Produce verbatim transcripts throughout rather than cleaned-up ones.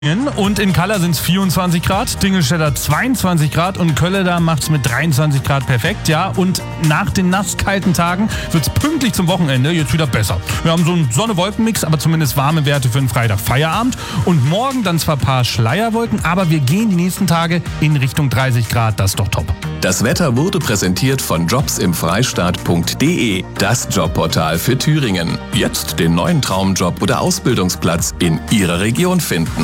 Und in Kalla sind es vierundzwanzig Grad, Dingelstädter zweiundzwanzig Grad und Kölle, da macht es mit dreiundzwanzig Grad perfekt, ja. Und nach den nasskalten Tagen wird es pünktlich zum Wochenende jetzt wieder besser. Wir haben so einen Sonne-Wolken-Mix, aber zumindest warme Werte für den Freitag Feierabend. Und morgen dann zwar ein paar Schleierwolken, aber wir gehen die nächsten Tage in Richtung dreißig Grad, das ist doch top. Das Wetter wurde präsentiert von jobs im freistaat punkt de, das Jobportal für Thüringen. Jetzt den neuen Traumjob oder Ausbildungsplatz in Ihrer Region finden.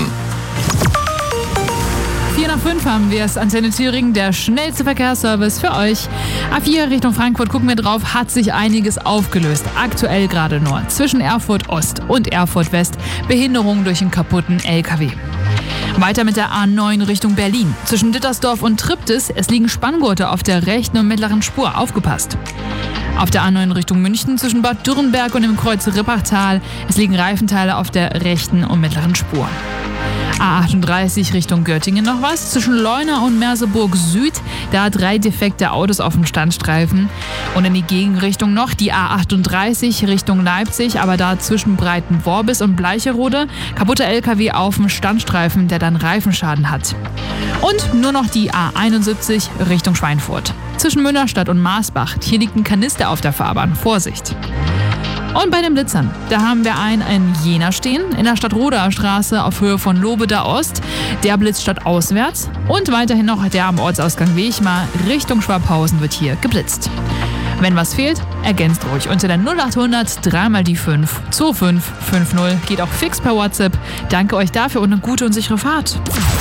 vier nach fünf haben wir es. Antenne Thüringen, der schnellste Verkehrsservice für euch. A vier Richtung Frankfurt, gucken wir drauf, hat sich einiges aufgelöst. Aktuell gerade nur zwischen Erfurt Ost und Erfurt West Behinderung durch einen kaputten L K W. Weiter mit der A neun Richtung Berlin. Zwischen Dittersdorf und Triptis, es liegen Spanngurte auf der rechten und mittleren Spur. Aufgepasst. Auf der A neun Richtung München zwischen Bad Dürrenberg und dem Kreuz Rippachtal, es liegen Reifenteile auf der rechten und mittleren Spur. A achtunddreißig Richtung Göttingen noch was. Zwischen Leuna und Merseburg Süd, da drei defekte Autos auf dem Standstreifen. Und in die Gegenrichtung noch die A achtunddreißig Richtung Leipzig, aber da zwischen Breitenworbis und Bleicherode. Kaputter L K W auf dem Standstreifen, der dann Reifenschaden hat. Und nur noch die A einundsiebzig Richtung Schweinfurt. Zwischen Münnerstadt und Maasbach, hier liegt ein Kanister auf der Fahrbahn. Vorsicht! Und bei den Blitzern, da haben wir einen in Jena stehen, in der Stadtroder Straße auf Höhe von Lobeda Ost. Der blitzt stadtauswärts und weiterhin noch der am Ortsausgang Wechmar Richtung Schwabhausen wird hier geblitzt. Wenn was fehlt, ergänzt ruhig unter der null achthundert drei mal die fünf zwei fünf fünf null. Geht auch fix per WhatsApp. Danke euch dafür und eine gute und sichere Fahrt.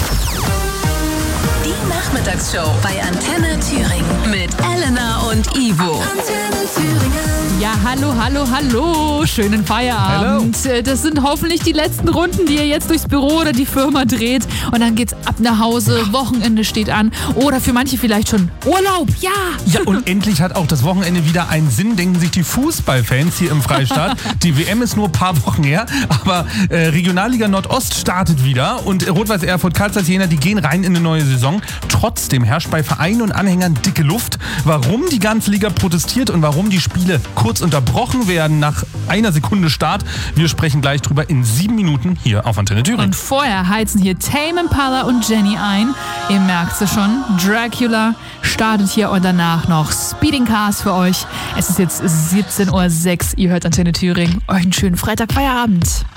Die Nachmittagsshow bei Antenne Thüringen mit Elena und Ivo. Antenne Thüringen. Ja, hallo, hallo, hallo. Schönen Feierabend. Hello. Das sind hoffentlich die letzten Runden, die ihr jetzt durchs Büro oder die Firma dreht. Und dann geht's ab nach Hause. Wochenende steht an. Oder für manche vielleicht schon Urlaub. Ja. Ja, und endlich hat auch das Wochenende wieder einen Sinn, denken sich die Fußballfans hier im Freistaat. Die W M ist nur ein paar Wochen her, aber äh, Regionalliga Nordost startet wieder. Und Rot-Weiß Erfurt, Karlsruhe Jena, die gehen rein in eine neue Saison. Trotzdem herrscht bei Vereinen und Anhängern dicke Luft. Warum die ganze Liga protestiert und warum die Spiele kurz unterbrochen werden nach einer Sekunde Start. Wir sprechen gleich drüber in sieben Minuten hier auf Antenne Thüringen. Und vorher heizen hier Tame Impala und Jenny ein. Ihr merkt es schon, Dracula startet hier und danach noch Speeding Cars für euch. Es ist jetzt siebzehn Uhr sechs. Ihr hört Antenne Thüringen. Euch einen schönen Freitag Feierabend.